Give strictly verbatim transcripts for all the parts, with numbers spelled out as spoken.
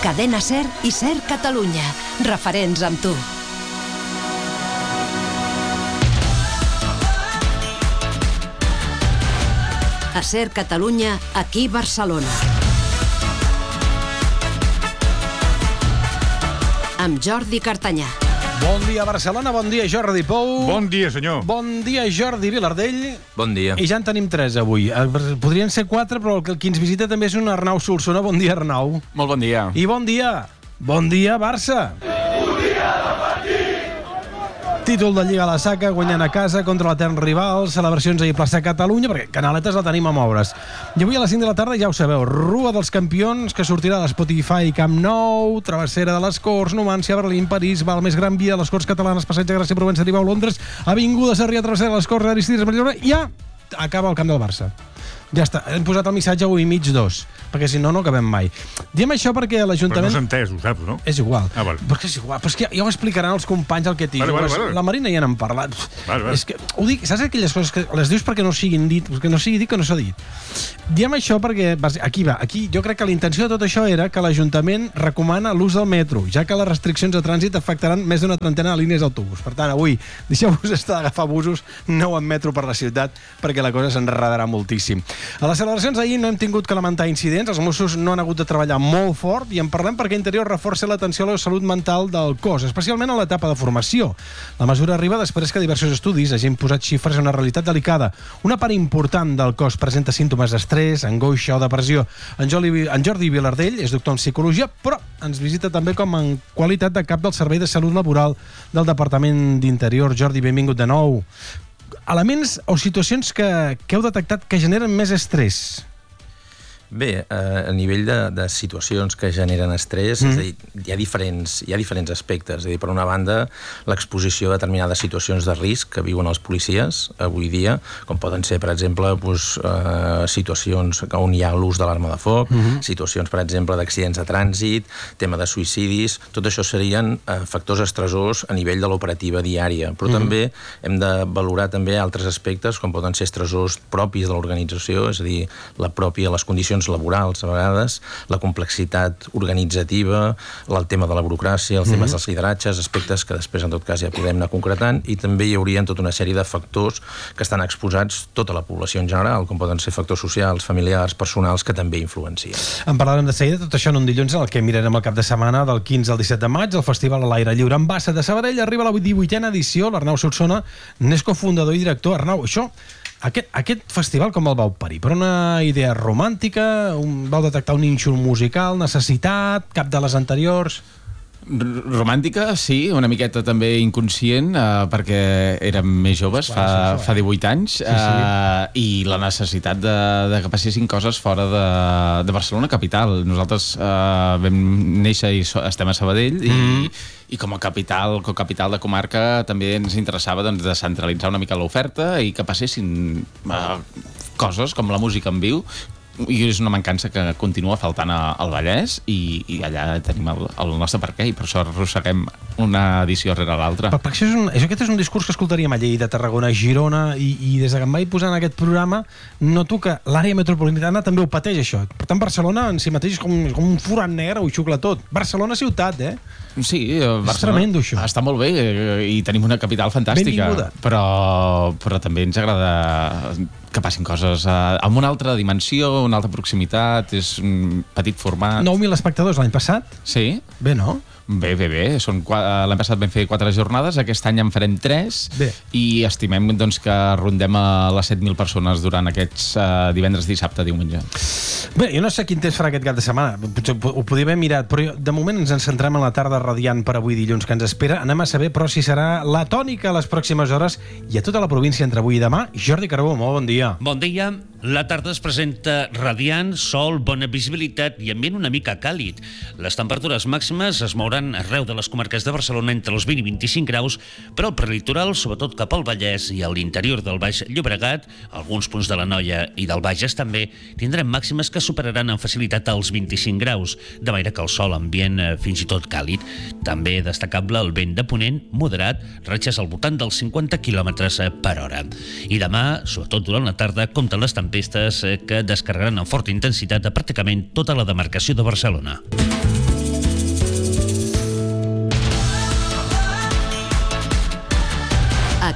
Cadena SER i SER Catalunya. Referents amb tu. A SER Catalunya, aquí Barcelona. Amb Jordi Cartanyà. Bon dia, Barcelona. Bon dia, Jordi Pou. Bon dia, senyor. Bon dia, Jordi Vilardell. Bon dia. I ja en tenim tres avui. Podrien ser quatre, però el que ens visita també és un Arnau Solsona. Bon dia, Arnau. Molt bon dia. I bon dia. Bon dia, Barça. Un dia de partit. Títol de Lliga a la saca, guanyant a casa contra l'etern rival, celebracions ahir a plaça Catalunya, perquè Canaletes la tenim a moure's. I avui a les cinc de la tarda, ja ho sabeu, Rua dels Campions, que sortirà de Spotify Camp Nou, Travessera de les Corts, Numància, Berlín, París, Val, Més Gran Via, les Corts Catalanes, Passeig de Gràcia, Provença, Ribau, Londres, Avinguda, Sarrià, Travessera de les Corts, Aristides, Mallorca, i ja acaba el camp del Barça. Ja està, hem posat el missatge u i mig dos, perquè si no, no acabem mai. Diem això perquè l'Ajuntament... Però no s'ha entès, ho saps, no? És igual. Ah, vale. Perquè és igual. Però és que ja ho explicaran els companys el que t'hi vale, vale, vale, vale. La Marina ja n'han parlat. Vale, vale. És que, ho dic, saps aquelles coses que les dius perquè no siguin dit, que no sigui dit que no s'ha dit. Diem això perquè, aquí va, aquí jo crec que la intenció de tot això era que l'Ajuntament recomana l'ús del metro, ja que les restriccions de trànsit afectaran més d'una trentena de línies d'autobús. Per tant, avui, deixeu-vos estar d'agafar busos, no en metro per la ciutat, perquè la cosa s'enredarà moltíssim. A les celebracions ahir no hem tingut que lamentar incidents, els Mossos no han hagut de treballar molt fort i en parlem perquè Interior reforça l'atenció a la salut mental del cos, especialment a l'etapa de formació. La mesura arriba després que diversos estudis hagin posat xifres a una realitat delicada. Una part important del cos presenta símptomes d'estrès, angoixa o depressió. En Jordi, en Jordi Vilardell és doctor en psicologia, però ens visita també com en qualitat de cap del Servei de Salut Laboral del Departament d'Interior. Jordi, benvingut de nou. Elements o situacions que, que heu detectat que generen més estrès? Bé, a nivell de, de situacions que generen estrès, mm. és a dir, hi ha, diferents, hi ha diferents aspectes. És a dir, per una banda, l'exposició a determinades situacions de risc que viuen els policies avui dia, com poden ser, per exemple, doncs, eh, situacions on hi ha l'ús de l'arma de foc, mm-hmm. situacions, per exemple, d'accidents de trànsit, tema de suïcidis. Tot això serien eh, factors estressors a nivell de l'operativa diària. Però mm-hmm. també hem de valorar també altres aspectes, com poden ser estressors propis de l'organització, és a dir, la pròpia, les condicions laborals, a vegades, la complexitat organitzativa, el tema de la burocràcia, els temes mm-hmm. dels lideratges, aspectes que després, en tot cas, ja podem anar concretant, i també hi haurien tota una sèrie de factors que estan exposats tota la població en general, com poden ser factors socials, familiars, personals, que també influencien. En parlarem de seguida, tot això en un dilluns en el que mirarem el cap de setmana del quinze al disset de maig, el Festival a l'aire lliure en Bassa de Sabadell, arriba a la divuitena edició, l'Arnau Solsona n'és cofundador i director. Arnau, això... Aquest, aquest festival com el vau parir? Per una idea romàntica? Un, vau detectar un nínxol musical? Necessitat? Cap de les anteriors? Romàntica, sí, una miqueta també inconscient, eh, perquè érem més joves, fa, fa divuit anys, sí, sí. Eh, i la necessitat de, de que passessin coses fora de, de Barcelona capital. Nosaltres eh, vam néixer i so, estem a Sabadell, mm-hmm. i, i com a capital, com a capital de comarca també ens interessava, doncs, descentralitzar una mica l'oferta i que passessin eh, coses com la música en viu, i és una mancança que continua faltant al Vallès, i, i allà tenim el, el nostre perquè, i per això arrosseguem una edició rere l'altra. Per, per això és un, això, aquest és un discurs que escoltaríem a Lleida, Tarragona, Girona, i, i des que em vaig posar en aquest programa noto que l'àrea metropolitana també ho pateix, això. Per tant, Barcelona en si mateix és com, com un forat negre, ho xucla tot. Barcelona ciutat, eh? Sí, Barcelona, és tremendo, això. Està molt bé, i tenim una capital fantàstica. Benvinguda. Però, però també ens agrada que passin coses uh, amb una altra dimensió, una altra proximitat, és un petit format. nou mil espectadors l'any passat? Sí. Bé, no? Bé, bé, bé. Són, l'any passat vam fer quatre jornades, aquest any en farem tres, bé. I estimem, doncs, que rondem a les set mil persones durant aquests uh, divendres, dissabte, diumenge. Bé, jo no sé quin temps farà aquest cap de setmana, potser ho podria haver mirat, però jo, de moment ens en centrem en la tarda radiant per avui dilluns que ens espera. Anem a saber, però, si serà la tònica a les pròximes hores i a tota la província entre avui i demà. Jordi Carbó, molt bon dia. Bon dia. La tarda es presenta radiant, sol, bona visibilitat i ambient una mica càlid. Les temperatures màximes es mouran arreu de les comarques de Barcelona entre els vint i vint-i-cinc graus, però al prelitoral, sobretot cap al Vallès i a l'interior del Baix Llobregat, alguns punts de l'Anoia i del Bages també, tindrem màximes que superaran amb facilitat els vint-i-cinc graus, de manera que el sol ambient fins i tot càlid. També destacable el vent de ponent moderat, ratxes al voltant dels cinquanta quilòmetres per hora. I demà, sobretot durant la tarda, compten les temperatures que descarregaran amb forta intensitat a pràcticament tota la demarcació de Barcelona.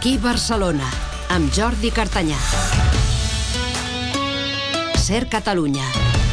Aquí Barcelona, amb Jordi Cartanyà. Ser Catalunya.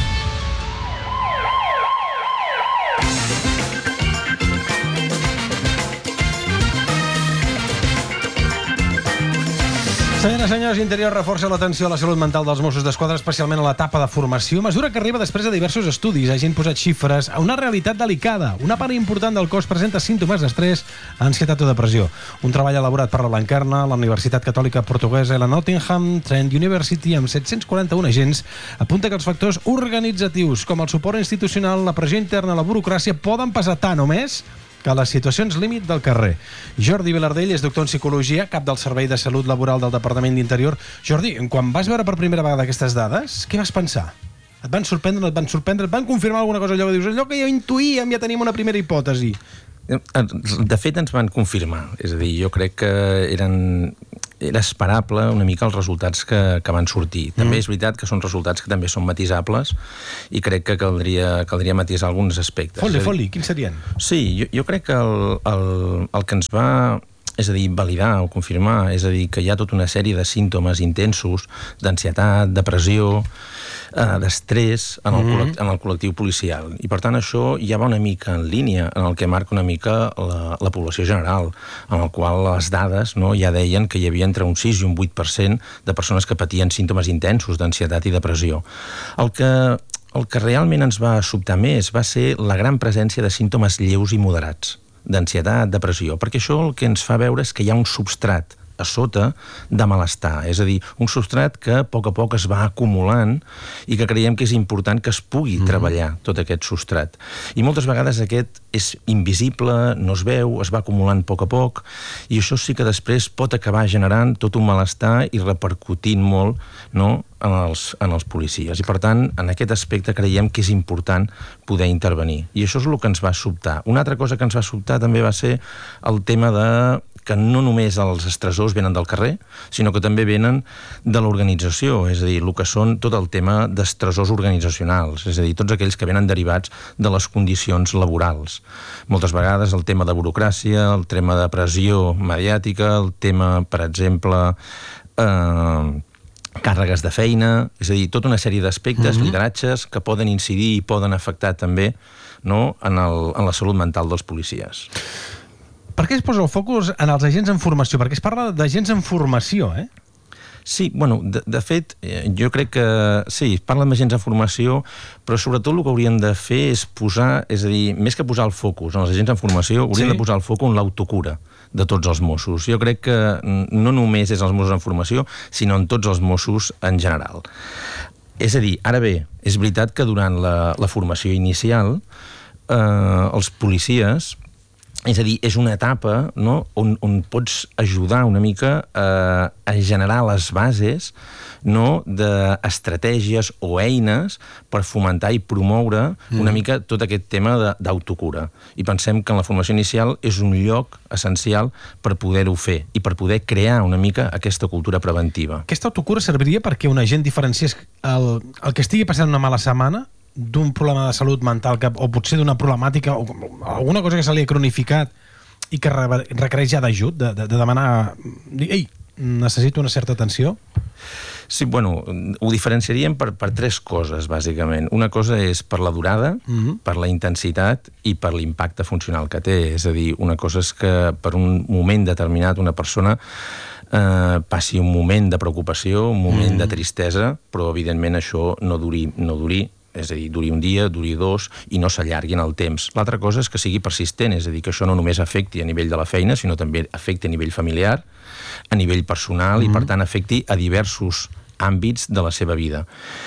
Senyores i senyors, Interior reforça l'atenció a la salut mental dels Mossos d'Esquadra, especialment a l'etapa de formació, mesura que arriba després de diversos estudis. Ha gent posat xifres a una realitat delicada. Una part important del cos presenta símptomes d'estrès, ansietat o depressió. Un treball elaborat per la Blanquerna, la Universitat Catòlica Portuguesa i la Nottingham Trent University, amb set-cents quaranta-un agents, apunta que els factors organitzatius, com el suport institucional, la pressió interna, la burocràcia, poden pesar tant o més que les situacions límit del carrer. Jordi Vilardell és doctor en Psicologia, cap del Servei de Salut Laboral del Departament d'Interior. Jordi, quan vas veure per primera vegada aquestes dades, què vas pensar? Et van sorprendre, et van sorprendre, et van confirmar alguna cosa, allò que dius, allò que ja intuïem, ja tenim una primera hipòtesi? De fet, ens van confirmar. És a dir, jo crec que eren... era esperable una mica els resultats que, que van sortir. També mm. és veritat que són resultats que també són matisables i crec que caldria, caldria matisar alguns aspectes. Fot-li, fot-li, quins serien? Sí, jo, jo crec que el, el, el que ens va... és a dir, validar o confirmar, és a dir, que hi ha tota una sèrie de símptomes intensos, d'ansietat, depressió, eh, d'estrès en, el mm-hmm. en el col·lectiu policial. I per tant això ja va una mica en línia en el que marca una mica la, la població general, en el qual les dades, no, ja deien que hi havia entre un sis i un vuit per cent de persones que patien símptomes intensos d'ansietat i depressió. El que, el que realment ens va sobtar més va ser la gran presència de símptomes lleus i moderats, d'ansietat, depressió, perquè això el que ens fa veure és que hi ha un substrat a sota de malestar, és a dir, un substrat que a poc a poc es va acumulant i que creiem que és important que es pugui mm-hmm. treballar tot aquest substrat. I moltes vegades aquest és invisible, no es veu, es va acumulant a poc a poc, i això sí que després pot acabar generant tot un malestar i repercutint molt, no?, en els, en els policies. I per tant, en aquest aspecte creiem que és important poder intervenir. I això és el que ens va sobtar. Una altra cosa que ens va sobtar també va ser el tema de que no només els estressors venen del carrer, sinó que també venen de l'organització, és a dir, el que són tot el tema d'estressors organitzacionals, és a dir, tots aquells que venen derivats de les condicions laborals. Moltes vegades el tema de burocràcia, el tema de pressió mediàtica, el tema, per exemple, eh, càrregues de feina, és a dir, tota una sèrie d'aspectes, mm-hmm. lideratges, que poden incidir i poden afectar també, no?, en, el, en la salut mental dels policies. Per què es posa el focus en els agents en formació? Perquè es parla d'agents en formació, eh? Sí, bueno, de, de fet, jo crec que sí, es parla d'agents en formació, però sobretot el que hauríem de fer és posar, és a dir, més que posar el focus en els agents en formació, hauríem sí. de posar el focus en l'autocura de tots els Mossos. Jo crec que no només és els Mossos en formació, sinó en tots els Mossos en general. És a dir, ara bé, és veritat que durant la, la formació inicial eh, els policies, és a dir, és una etapa, no?, on, on pots ajudar una mica a, a generar les bases, no?, d'estratègies o eines per fomentar i promoure mm. una mica tot aquest tema d'autocura. I pensem que en la formació inicial és un lloc essencial per poder-ho fer i per poder crear una mica aquesta cultura preventiva. Aquesta autocura serviria perquè un agent diferenciés el, el que estigui passant una mala setmana d'un problema de salut mental que, o potser d'una problemàtica o alguna cosa que se li ha cronificat i que re, requereix ja d'ajut, de, de, de demanar, ei, necessito una certa atenció? Sí, bueno, ho diferenciaríem per, per tres coses, bàsicament. Una cosa és per la durada, mm-hmm. per la intensitat i per l'impacte funcional que té. És a dir, una cosa és que per un moment determinat una persona eh, passi un moment de preocupació, un moment mm. de tristesa, però evidentment això no duri, no duri és a dir, duri un dia, duri dos, i no s'allargui en el temps. L'altra cosa és que sigui persistent, és a dir, que això no només afecti a nivell de la feina, sinó també afecti a nivell familiar, a nivell personal, mm-hmm. i per tant afecti a diversos àmbits de la seva vida.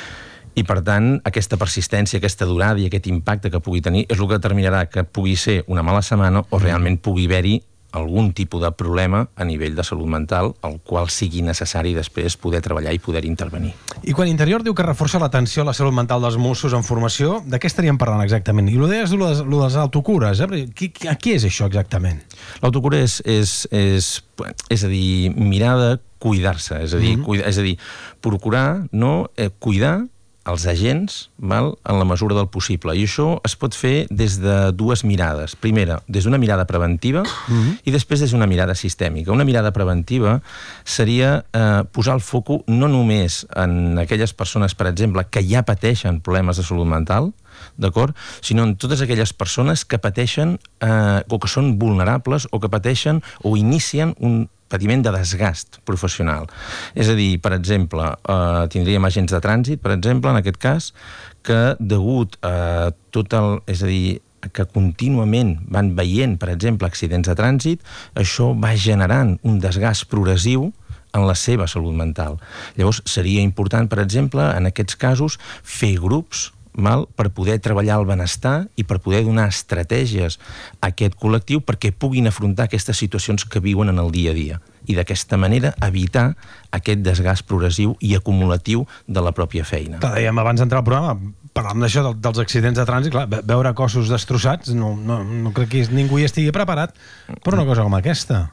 I per tant, aquesta persistència, aquesta durada i aquest impacte que pugui tenir és el que determinarà que pugui ser una mala setmana o realment pugui haver-hi algun tipus de problema a nivell de salut mental, el qual sigui necessari després poder treballar i poder intervenir. I quan Interior diu que reforça l'atenció a la salut mental dels Mossos en formació, de què estaríem parlant exactament? I ho deies, lo de les autocures, eh? Qui, qui és això exactament? L'autocura és, és, és, és a dir, mirar de cuidar-se, és a dir, mm-hmm. cuidar, és a dir, procurar, no, eh, cuidar els agents, val, en la mesura del possible. I això es pot fer des de dues mirades. Primera, des d'una mirada preventiva mm-hmm. i després des d'una mirada sistèmica. Una mirada preventiva seria eh, posar el foco no només en aquelles persones, per exemple, que ja pateixen problemes de salut mental, d'acord? Sinó en totes aquelles persones que pateixen eh, o que són vulnerables o que pateixen o inicien un patiment de desgast professional. És a dir, per exemple, eh, tindríem agents de trànsit, per exemple, en aquest cas, que degut a tot el... És a dir, que contínuament van veient, per exemple, accidents de trànsit, això va generant un desgast progressiu en la seva salut mental. Llavors, seria important, per exemple, en aquests casos, fer grups mal, per poder treballar el benestar i per poder donar estratègies a aquest col·lectiu perquè puguin afrontar aquestes situacions que viuen en el dia a dia i d'aquesta manera evitar aquest desgast progressiu i acumulatiu de la pròpia feina. Clar, dèiem abans d'entrar al programa, parlàvem d'això, dels accidents de trànsit, clar, veure cossos destrossats, no, no, no crec que ningú hi estigui preparat per una cosa com aquesta.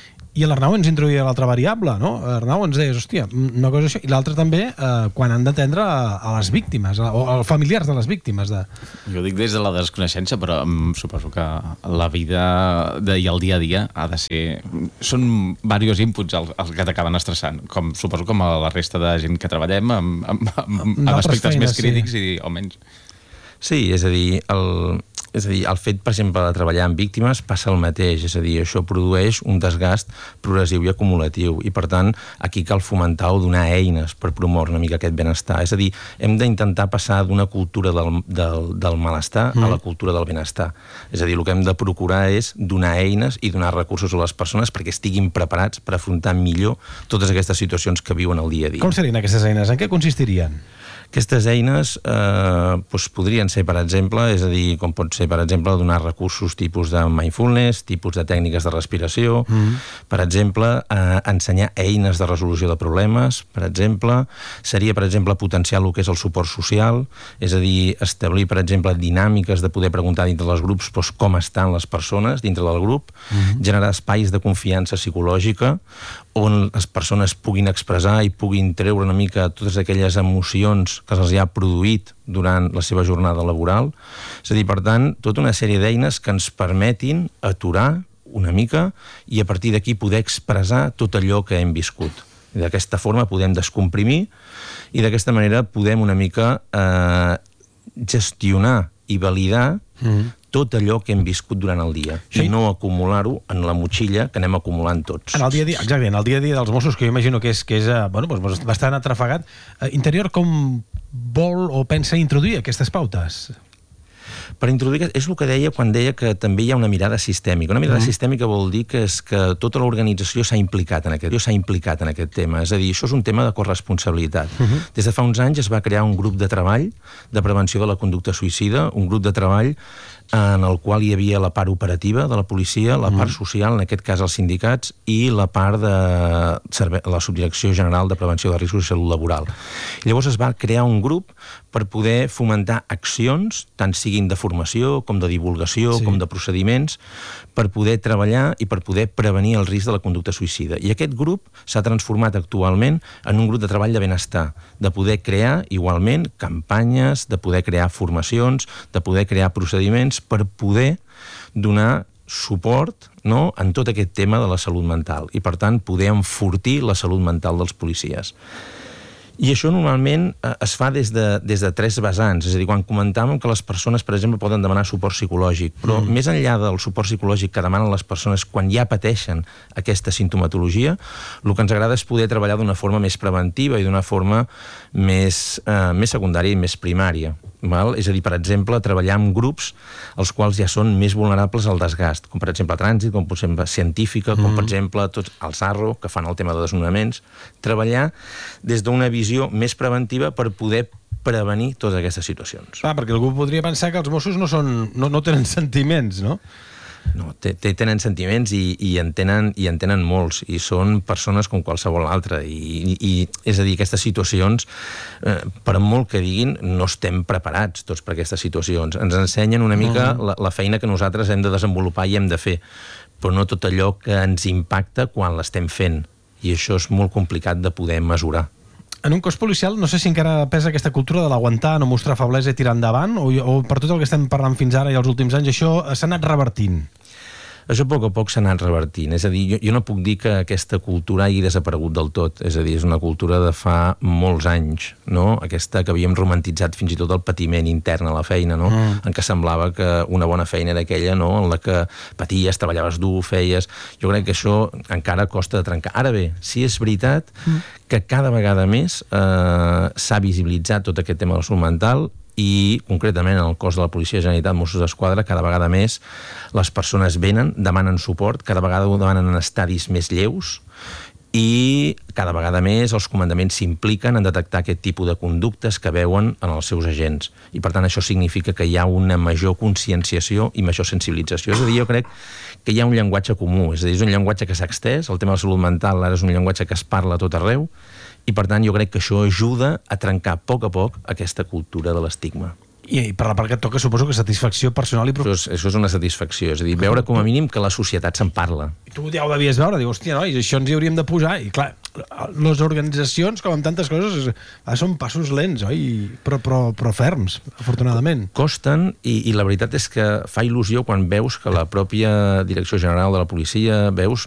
I l'Arnau ens introduïa l'altra variable, no? Arnau ens deies, hòstia, una cosa això, i l'altra també, eh, quan han d'atendre a, a les víctimes, a, o als familiars de les víctimes. De... Jo dic des de la desconeixença, però um, suposo que la vida de, i el dia a dia ha de ser... Són diversos inputs els, els que t'acaben estressant, com suposo com a la resta de gent que treballem amb, amb, amb, amb aspectes feines, més crítics sí. i, o menys. Sí, és a dir, el... És a dir, el fet, per exemple, de treballar amb víctimes passa el mateix, és a dir, això produeix un desgast progressiu i acumulatiu i, per tant, aquí cal fomentar o donar eines per promoure una mica aquest benestar. És a dir, hem d'intentar passar d'una cultura del, del, del malestar mm. a la cultura del benestar. És a dir, el que hem de procurar és donar eines i donar recursos a les persones perquè estiguin preparats per afrontar millor totes aquestes situacions que viuen el dia a dia. Com serien aquestes eines? En què consistirien? Aquestes eines eh, doncs podrien ser, per exemple, és a dir, com pot ser, per exemple, donar recursos tipus de mindfulness, tipus de tècniques de respiració, mm. per exemple, eh, ensenyar eines de resolució de problemes, per exemple, seria, per exemple, potenciar el que és el suport social, és a dir, establir, per exemple, dinàmiques de poder preguntar dintre dels grups doncs, com estan les persones dintre del grup, mm. generar espais de confiança psicològica on les persones puguin expressar i puguin treure una mica totes aquelles emocions que se'ls ha produït durant la seva jornada laboral. És a dir, per tant, tota una sèrie d'eines que ens permetin aturar una mica i a partir d'aquí poder expressar tot allò que hem viscut. I d'aquesta forma podem descomprimir i d'aquesta manera podem una mica eh, gestionar i validar mm. tot allò que hem viscut durant el dia sí. i no acumular-ho en la motxilla que anem acumulant tots. En el dia a dia, exacte, en el dia a dia dels Mossos, que jo imagino que és, que és bueno, doncs bastant atrafegat, eh, Interior com vol o pensa introduir aquestes pautes? Per introduir, és el que deia quan deia que també hi ha una mirada sistèmica. Una mirada uh-huh. sistèmica vol dir que és que tota l'organització s'ha implicat en aquest, s'ha implicat en aquest tema. És a dir, això és un tema de corresponsabilitat. Uh-huh. Des de fa uns anys es va crear un grup de treball de prevenció de la conducta suïcida, un grup de treball en el qual hi havia la part operativa de la policia, la part social, en aquest cas els sindicats, i la part de la Subdirecció General de Prevenció de Riscos i Salut Laboral. Llavors es va crear un grup per poder fomentar accions, tant siguin de formació, com de divulgació, sí. com de procediments, per poder treballar i per poder prevenir el risc de la conducta suïcida. I aquest grup s'ha transformat actualment en un grup de treball de benestar, de poder crear igualment campanyes, de poder crear formacions, de poder crear procediments per poder donar suport, no?, en tot aquest tema de la salut mental i, per tant, poder enfortir la salut mental dels policies. I això normalment eh, es fa des de, des de tres vessants, és a dir, quan comentàvem que les persones, per exemple, poden demanar suport psicològic, però mm. més enllà del suport psicològic que demanen les persones quan ja pateixen aquesta sintomatologia, el que ens agrada és poder treballar d'una forma més preventiva i d'una forma més, eh, més secundària i més primària. Val? És a dir, per exemple, treballar amb grups els quals ja són més vulnerables al desgast, com per exemple trànsit, com per exemple científica, com mm. per exemple tots els Arro, que fan el tema de desnonaments, treballar des d'una visió més preventiva per poder prevenir totes aquestes situacions. Ah, perquè algú podria pensar que els Mossos no, són, no, no tenen sentiments, no? No, tenen sentiments i, i, en tenen, i en tenen molts, i són persones com qualsevol altra, i, i és a dir, aquestes situacions, eh, per molt que diguin, no estem preparats tots per aquestes situacions. Ens ensenyen una mica la, la feina que nosaltres hem de desenvolupar i hem de fer, però no tot allò que ens impacta quan l'estem fent, i això és molt complicat de poder mesurar. en un cos policial no sé si encara pesa aquesta cultura de l'aguantar, no mostrar feblesa i tirar endavant, o, o per tot el que estem parlant fins ara i els últims anys, això s'ha anat revertint. Això a poc a poc s'ha anat revertint. És a dir, jo, jo no puc dir que aquesta cultura hagi desaparegut del tot. És a dir, és una cultura de fa molts anys, no? Aquesta que havíem romantitzat fins i tot el patiment intern a la feina, no? Mm. En què semblava que una bona feina era aquella, no? En la que paties, treballaves dur, feies... Jo crec que això encara costa de trencar. Ara bé, sí és veritat mm. que cada vegada més eh, s'ha visibilitzat tot aquest tema de la salut mental i concretament en el cos de la Policia de Generalitat, Mossos d'Esquadra, cada vegada més les persones venen, demanen suport, cada vegada ho demanen en estadis més lleus i cada vegada més els comandaments s'impliquen en detectar aquest tipus de conductes que veuen en els seus agents. I per tant això significa que hi ha una major conscienciació i major sensibilització. És a dir, jo crec que hi ha un llenguatge comú, és a dir, és un llenguatge que s'ha extès, el tema de la salut mental ara és un llenguatge que es parla a tot arreu, i per tant jo crec que això ajuda a trencar a poc a poc aquesta cultura de l'estigma. I per la part que et toca suposo que satisfacció personal i... Això és, això és una satisfacció, és a dir, veure com a mínim que la societat se'n parla. I tu ja ho devies veure, dius, hòstia, nois, això ens hi hauríem de posar, i clar, les organitzacions, com amb tantes coses, són passos lents, oi? Però, però, però ferms, afortunadament. Costen, i, i la veritat és que fa il·lusió quan veus que la pròpia Direcció General de la Policia, veus